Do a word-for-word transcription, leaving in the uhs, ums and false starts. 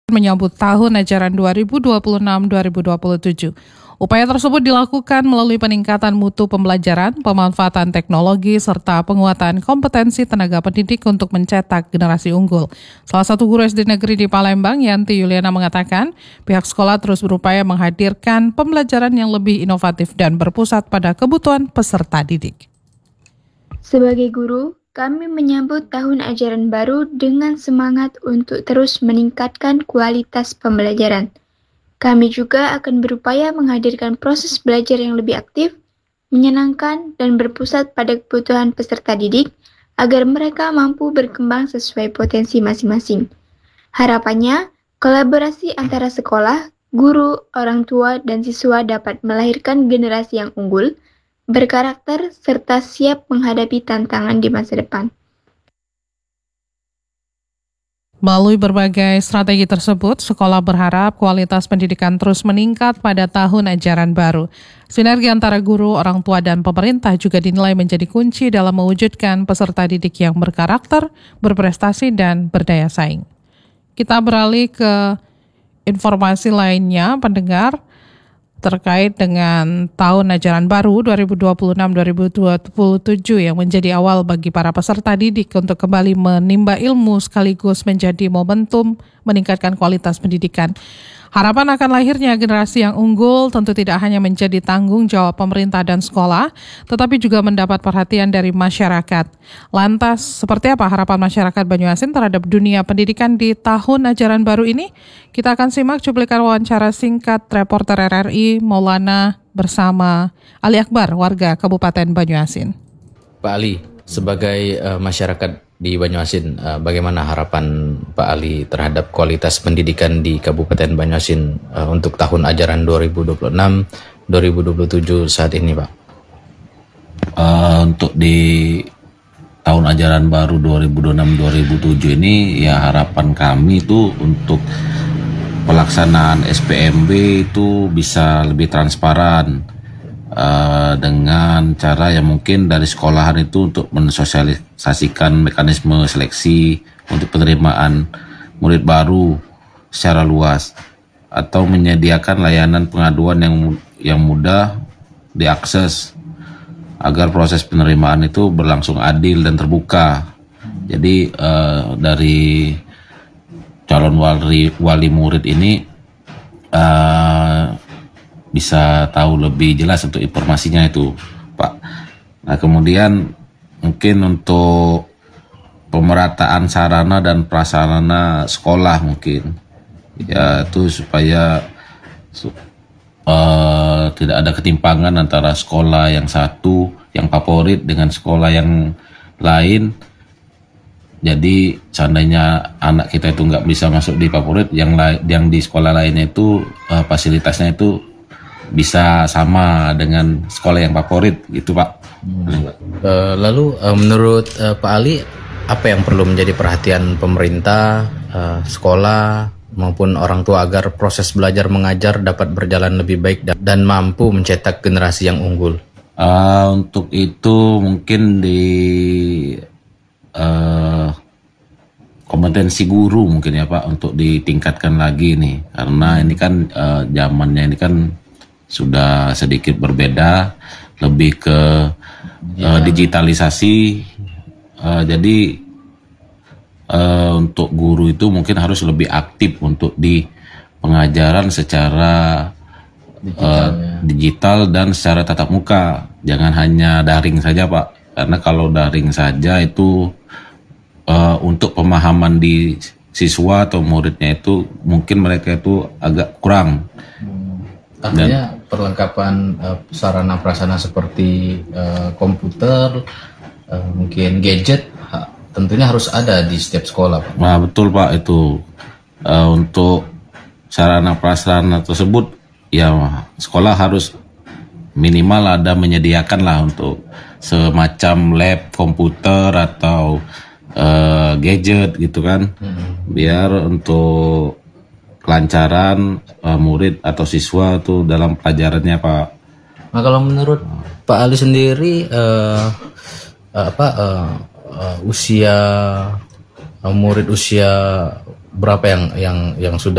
menyambut tahun ajaran dua ribu dua puluh enam dua ribu dua puluh tujuh. Upaya tersebut dilakukan melalui peningkatan mutu pembelajaran, pemanfaatan teknologi, serta penguatan kompetensi tenaga pendidik untuk mencetak generasi unggul. Salah satu guru S D negeri di Palembang, Yanti Yuliana, mengatakan pihak sekolah terus berupaya menghadirkan pembelajaran yang lebih inovatif dan berpusat pada kebutuhan peserta didik. Sebagai guru, kami menyambut tahun ajaran baru dengan semangat untuk terus meningkatkan kualitas pembelajaran. Kami juga akan berupaya menghadirkan proses belajar yang lebih aktif, menyenangkan, dan berpusat pada kebutuhan peserta didik agar mereka mampu berkembang sesuai potensi masing-masing. Harapannya, kolaborasi antara sekolah, guru, orang tua, dan siswa dapat melahirkan generasi yang unggul, berkarakter, serta siap menghadapi tantangan di masa depan. Melalui berbagai strategi tersebut, sekolah berharap kualitas pendidikan terus meningkat pada tahun ajaran baru. Sinergi antara guru, orang tua, dan pemerintah juga dinilai menjadi kunci dalam mewujudkan peserta didik yang berkarakter, berprestasi, dan berdaya saing. Kita beralih ke informasi lainnya, pendengar, terkait dengan tahun ajaran baru dua ribu dua puluh enam dua ribu dua puluh tujuh yang menjadi awal bagi para peserta didik untuk kembali menimba ilmu sekaligus menjadi momentum meningkatkan kualitas pendidikan. Harapan akan lahirnya generasi yang unggul tentu tidak hanya menjadi tanggung jawab pemerintah dan sekolah, tetapi juga mendapat perhatian dari masyarakat. Lantas, seperti apa harapan masyarakat Banyuasin terhadap dunia pendidikan di tahun ajaran baru ini? Kita akan simak cuplikan wawancara singkat reporter R R I Maulana bersama Ali Akbar, warga Kabupaten Banyuasin. Pak Ali, sebagai uh, masyarakat di Banyuasin, uh, bagaimana harapan Pak Ali terhadap kualitas pendidikan di Kabupaten Banyuasin uh, untuk tahun ajaran dua ribu dua puluh enam dua ribu dua puluh tujuh saat ini, Pak? Uh, untuk di tahun ajaran baru dua ribu dua puluh enam dua ribu dua puluh tujuh ini, ya harapan kami itu untuk pelaksanaan S P M B itu bisa lebih transparan. Uh, dengan cara yang mungkin dari sekolahan itu untuk mensosialisasikan mekanisme seleksi untuk penerimaan murid baru secara luas, atau menyediakan layanan pengaduan yang yang mudah diakses agar proses penerimaan itu berlangsung adil dan terbuka. Jadi uh, dari calon wali wali murid ini uh, bisa tahu lebih jelas untuk informasinya itu, Pak. Nah, kemudian mungkin untuk pemerataan sarana dan prasarana sekolah mungkin, ya itu supaya uh, tidak ada ketimpangan antara sekolah yang satu yang favorit dengan sekolah yang lain. Jadi seandainya anak kita itu nggak bisa masuk di favorit, yang la- yang di sekolah lainnya itu uh, fasilitasnya itu bisa sama dengan sekolah yang favorit gitu, Pak. Hmm. Uh, lalu uh, menurut uh, Pak Ali, apa yang perlu menjadi perhatian pemerintah, uh, sekolah maupun orang tua agar proses belajar mengajar dapat berjalan lebih baik dan, dan mampu mencetak generasi yang unggul? Uh, untuk itu mungkin di uh, kompetensi guru mungkin ya, Pak, untuk ditingkatkan lagi nih, karena ini kan uh, zamannya ini kan sudah sedikit berbeda, lebih ke uh, digitalisasi. Uh, jadi uh, untuk guru itu mungkin harus lebih aktif untuk di pengajaran secara digital, uh, ya. digital dan secara tatap muka. Jangan hanya daring saja, Pak. Karena kalau daring saja itu uh, untuk pemahaman di siswa atau muridnya itu mungkin mereka itu agak kurang. Artinya dan, perlengkapan uh, sarana prasarana seperti uh, komputer, uh, mungkin gadget, ha, tentunya harus ada di setiap sekolah, Pak. Nah, betul, Pak, itu uh, untuk sarana prasarana tersebut ya sekolah harus minimal ada menyediakan lah untuk semacam lab komputer atau uh, gadget gitu kan, hmm. biar untuk kelancaran uh, murid atau siswa tuh dalam pelajarannya, Pak. Nah, kalau menurut Pak Ali sendiri uh, uh, apa uh, uh, usia uh, murid usia berapa yang yang yang sudah